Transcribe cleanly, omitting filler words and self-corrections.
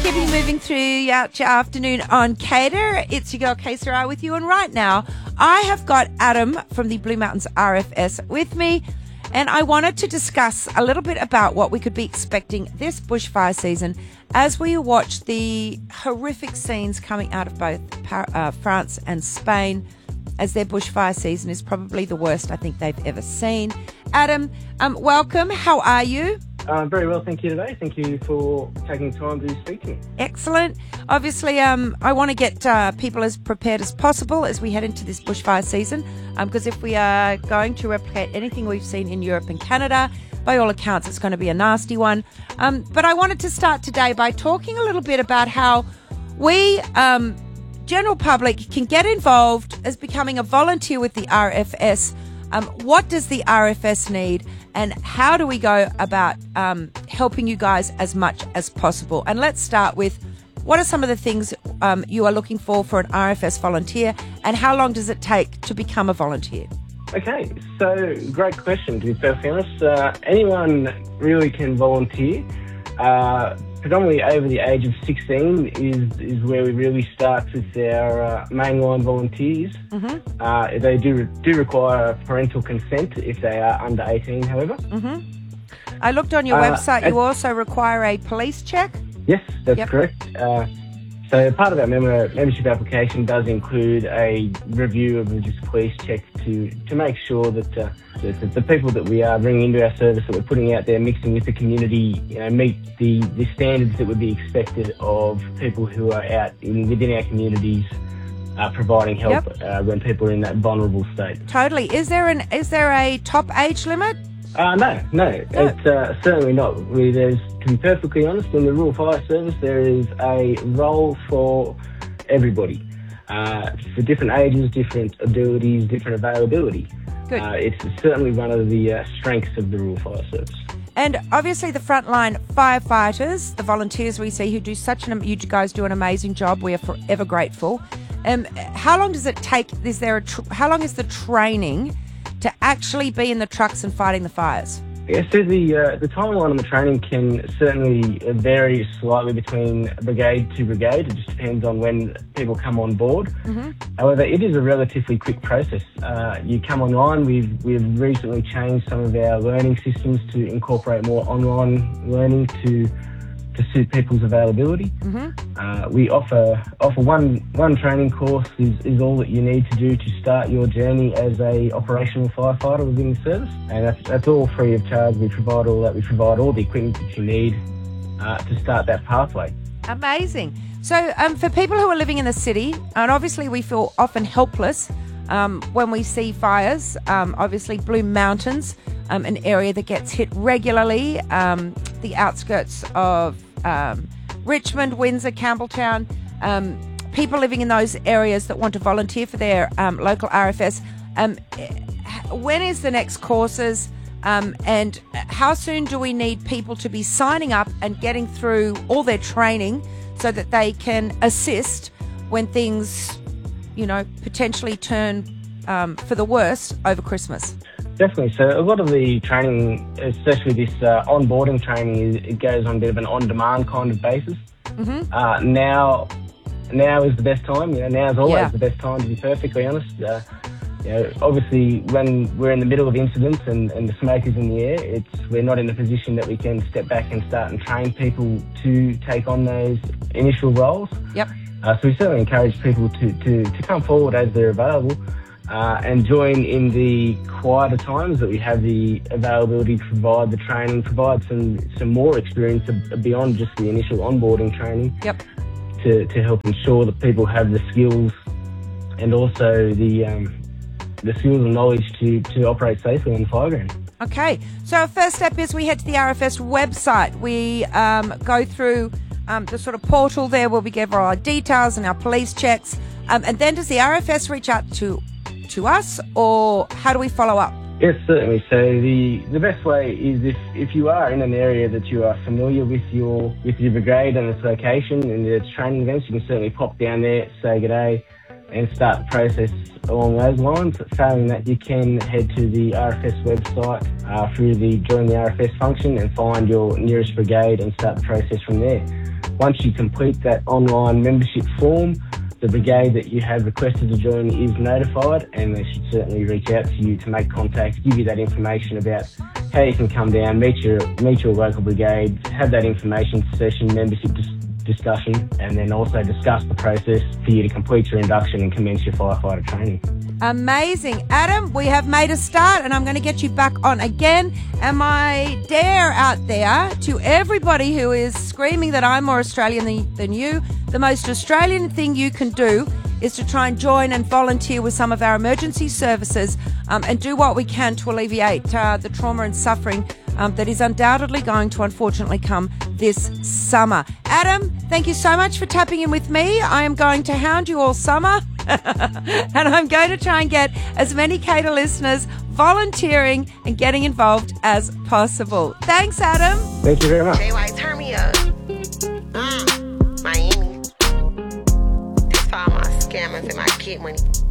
keeping you moving throughout your afternoon on Cater. It's your girl, K-Sarai, with you. And right now, I have got Adam from the Blue Mountains RFS with me. And I wanted to discuss a little bit about what we could be expecting this bushfire season as we watch the horrific scenes coming out of both France and Spain, as their bushfire season is probably the worst I think they've ever seen. Adam, welcome. How are you? Very well, thank you today. Thank you for taking time to speak to me. Excellent. Obviously, I want to get people as prepared as possible as we head into this bushfire season, because if we are going to replicate anything we've seen in Europe and Canada, by all accounts, it's going to be a nasty one. But I wanted to start today by talking a little bit about how we, general public, can get involved as becoming a volunteer with the RFS. What does the RFS need? And how do we go about helping you guys as much as possible? And let's start with, what are some of the things you are looking for an RFS volunteer, and how long does it take to become a volunteer? Okay, so great question, to be perfectly honest. Anyone really can volunteer. Predominantly over the age of 16 is where we really start with our mainline volunteers. Mm-hmm. They do require parental consent if they are under 18, however. Mm-hmm. I looked on your website. You also require a police check? Yes, that's correct. So part of our membership application does include a review of just a police check to make sure that the people that we are bringing into our service, that we're putting out there, mixing with the community, meet the standards that would be expected of people who are out within our communities, providing help when people are in that vulnerable state. Totally. Is there a top age limit? No, it's certainly not. To be perfectly honest, in the Rural Fire Service, there is a role for everybody, for different ages, different abilities, different availability. Good. It's certainly one of the strengths of the Rural Fire Service. And obviously the frontline firefighters, the volunteers we see who do you guys do an amazing job. We are forever grateful. How long does it take? How long is the training to actually be in the trucks and fighting the fires? Yeah, so the timeline on the training can certainly vary slightly between brigade to brigade. It just depends on when people come on board. Mm-hmm. However, it is a relatively quick process. You come online. We've recently changed some of our learning systems to incorporate more online learning to suit people's availability. Mm-hmm. We offer one training course is all that you need to do to start your journey as a operational firefighter within the service, and that's all free of charge. We provide all that. We provide all the equipment that you need to start that pathway. Amazing. So for people who are living in the city, and obviously we feel often helpless when we see fires, obviously Blue Mountains, an area that gets hit regularly, the outskirts of Richmond, Windsor, Campbelltown, people living in those areas that want to volunteer for their local RFS. When is the next courses, and how soon do we need people to be signing up and getting through all their training so that they can assist when things, potentially turn for the worst over Christmas? Definitely. So a lot of the training, especially this onboarding training, it goes on a bit of an on-demand kind of basis. Mm-hmm. Now is the best time. Now is always the best time, to be perfectly honest. Obviously, when we're in the middle of incidents and the smoke is in the air, we're not in a position that we can step back and start and train people to take on those initial roles. Yep. So we certainly encourage people to come forward as they're available. And join in the quieter times that we have the availability to provide the training, provide some more experience beyond just the initial onboarding training. Yep. To help ensure that people have the skills and also the skills and knowledge to operate safely on the fireground. Okay, so our first step is we head to the RFS website. We go through the sort of portal there where we give our details and our police checks, and then does the RFS reach out to us, or how do we follow up? Yes, certainly. So the best way is if you are in an area that you are familiar with your brigade and its location and its training events, you can certainly pop down there, say good day, and start the process along those lines. Failing that, you can head to the RFS website through the Join the RFS function and find your nearest brigade and start the process from there. Once you complete that online membership form, the brigade that you have requested to join is notified, and they should certainly reach out to you to make contact, give you that information about how you can come down, meet your local brigade, have that information session, membership discussion, and then also discuss the process for you to complete your induction and commence your firefighter training. Amazing. Adam, we have made a start, and I'm going to get you back on again. And my dare out there to everybody who is screaming that I'm more Australian than you, the most Australian thing you can do is to try and join and volunteer with some of our emergency services and do what we can to alleviate the trauma and suffering that is undoubtedly going to unfortunately come this summer. Adam, thank you so much for tapping in with me. I am going to hound you all summer and I'm going to try and get as many Cater listeners volunteering and getting involved as possible. Thanks, Adam. Thank you very much. JY, turn me up. Miami. That's for all my scammers and my kid money.